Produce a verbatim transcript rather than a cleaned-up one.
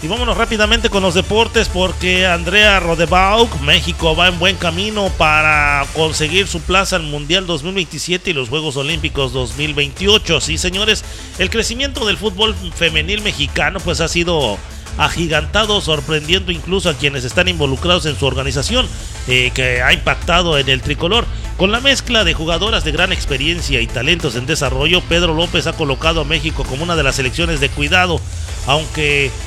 Y vámonos rápidamente con los deportes porque Andrea Rodebaugh, México va en buen camino para conseguir su plaza al Mundial dos mil veintisiete y los Juegos Olímpicos dos mil veintiocho. Sí, señores, el crecimiento del fútbol femenil mexicano pues ha sido agigantado, sorprendiendo incluso a quienes están involucrados en su organización, eh, que ha impactado en el tricolor. Con la mezcla de jugadoras de gran experiencia y talentos en desarrollo, Pedro López ha colocado a México como una de las selecciones de cuidado, aunque